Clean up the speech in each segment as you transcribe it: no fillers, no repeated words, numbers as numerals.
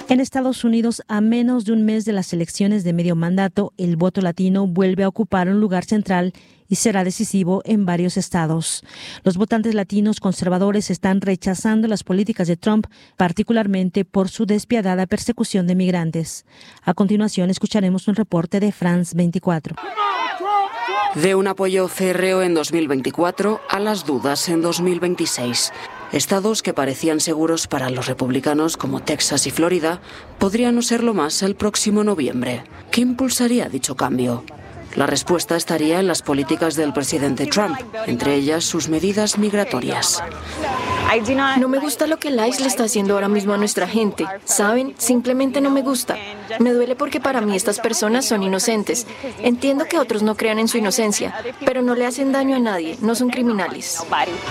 En Estados Unidos, a menos de un mes de las elecciones de medio mandato, el voto latino vuelve a ocupar un lugar central y será decisivo en varios estados. Los votantes latinos conservadores están rechazando las políticas de Trump, particularmente por su despiadada persecución de migrantes. A continuación, escucharemos un reporte de France 24. De un apoyo férreo en 2024 a las dudas en 2026. Estados que parecían seguros para los republicanos como Texas y Florida podrían no serlo más el próximo noviembre. ¿Qué impulsaría dicho cambio? La respuesta estaría en las políticas del presidente Trump, entre ellas sus medidas migratorias. No me gusta lo que el ICE le está haciendo ahora mismo a nuestra gente. ¿Saben? Simplemente no me gusta. Me duele porque para mí estas personas son inocentes. Entiendo que otros no crean en su inocencia, pero no le hacen daño a nadie, no son criminales.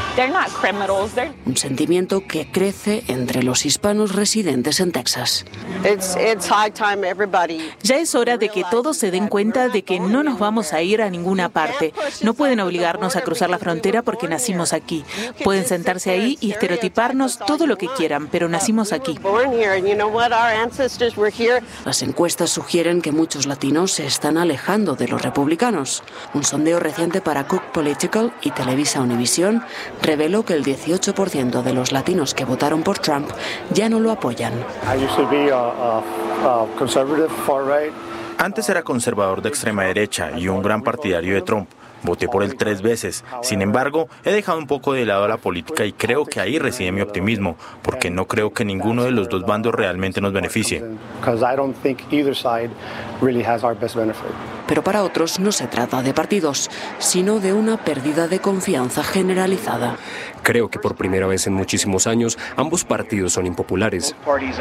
Un sentimiento que crece entre los hispanos residentes en Texas. Ya es hora de que todos se den cuenta de que no nos vamos a ir a ninguna parte. No pueden obligarnos a cruzar la frontera porque nacimos aquí. Pueden sentarse ahí y estereotiparnos todo lo que quieran, pero nacimos aquí. Las encuestas sugieren que muchos latinos se están alejando de los republicanos. Un sondeo reciente para Cook Political y Televisa Univisión reveló que el 18% de los latinos que votaron por Trump ya no lo apoyan. Antes era conservador de extrema derecha y un gran partidario de Trump. Voté por él 3 veces. Sin embargo, he dejado un poco de lado la política y creo que ahí reside mi optimismo, porque no creo que ninguno de los dos bandos realmente nos beneficie. Pero para otros no se trata de partidos, sino de una pérdida de confianza generalizada. Creo que por primera vez en muchísimos años ambos partidos son impopulares.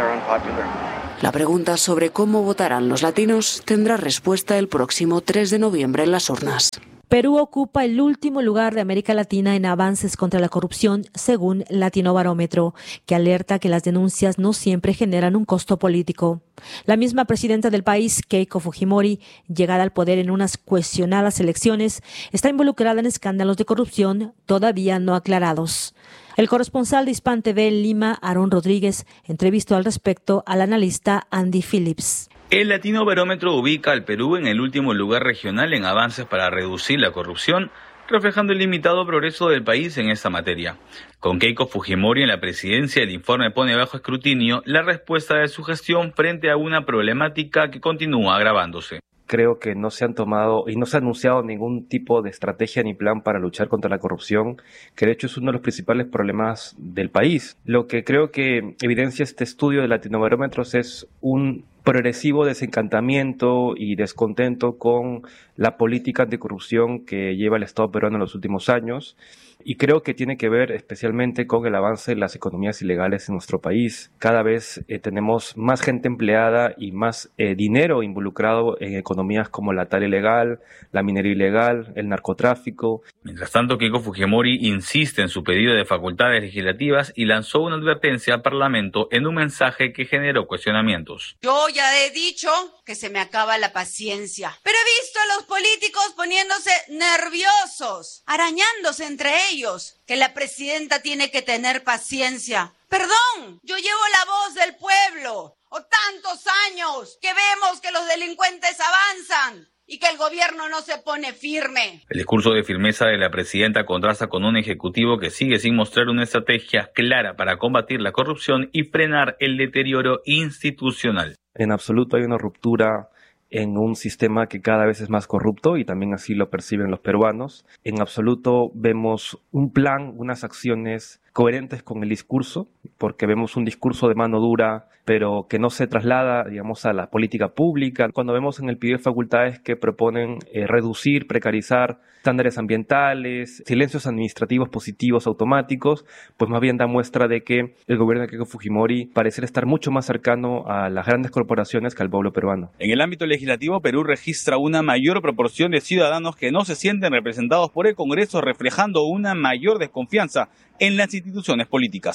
La pregunta sobre cómo votarán los latinos tendrá respuesta el próximo 3 de noviembre en las urnas. Perú ocupa el último lugar de América Latina en avances contra la corrupción, según Latinobarómetro, que alerta que las denuncias no siempre generan un costo político. La misma presidenta del país, Keiko Fujimori, llegada al poder en unas cuestionadas elecciones, está involucrada en escándalos de corrupción todavía no aclarados. El corresponsal de Hispan TV en Lima, Aarón Rodríguez, entrevistó al respecto al analista Andy Phillips. El Latinobarómetro ubica al Perú en el último lugar regional en avances para reducir la corrupción, reflejando el limitado progreso del país en esta materia. Con Keiko Fujimori en la presidencia, el informe pone bajo escrutinio la respuesta de su gestión frente a una problemática que continúa agravándose. Creo que no se han tomado y no se ha anunciado ningún tipo de estrategia ni plan para luchar contra la corrupción, que de hecho es uno de los principales problemas del país. Lo que creo que evidencia este estudio de Latinobarómetros es un progresivo desencantamiento y descontento con la política anticorrupción que lleva el Estado peruano en los últimos años. Y creo que tiene que ver especialmente con el avance de las economías ilegales en nuestro país. Cada vez tenemos más gente empleada y más dinero involucrado en economías como la tala ilegal, la minería ilegal, el narcotráfico. Mientras tanto, Keiko Fujimori insiste en su pedido de facultades legislativas y lanzó una advertencia al Parlamento en un mensaje que generó cuestionamientos. Yo ya he dicho que se me acaba la paciencia, pero he visto a los políticos poniéndose nerviosos, arañándose entre ellos, que la presidenta tiene que tener paciencia. Perdón, yo llevo la voz del pueblo, o tantos años que vemos que los delincuentes avanzan y que el gobierno no se pone firme. El discurso de firmeza de la presidenta contrasta con un ejecutivo que sigue sin mostrar una estrategia clara para combatir la corrupción y frenar el deterioro institucional. En absoluto hay una ruptura en un sistema que cada vez es más corrupto y también así lo perciben los peruanos. En absoluto vemos un plan, unas acciones coherentes con el discurso, porque vemos un discurso de mano dura, pero que no se traslada, digamos, a la política pública. Cuando vemos en el pedido de facultades que proponen reducir, precarizar estándares ambientales, silencios administrativos positivos automáticos, pues más bien da muestra de que el gobierno de Keiko Fujimori parece estar mucho más cercano a las grandes corporaciones que al pueblo peruano. En el ámbito legislativo, Perú registra una mayor proporción de ciudadanos que no se sienten representados por el Congreso, reflejando una mayor desconfianza en las instituciones políticas.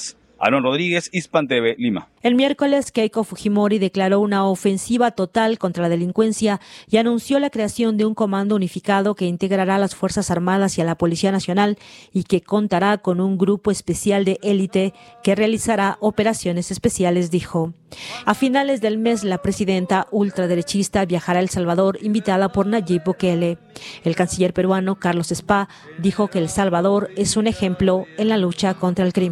Aaron Rodríguez, Hispan TV, Lima. El miércoles, Keiko Fujimori declaró una ofensiva total contra la delincuencia y anunció la creación de un comando unificado que integrará a las Fuerzas Armadas y a la Policía Nacional y que contará con un grupo especial de élite que realizará operaciones especiales, dijo. A finales del mes, la presidenta ultraderechista viajará a El Salvador, invitada por Nayib Bukele. El canciller peruano Carlos Spa dijo que El Salvador es un ejemplo en la lucha contra el crimen.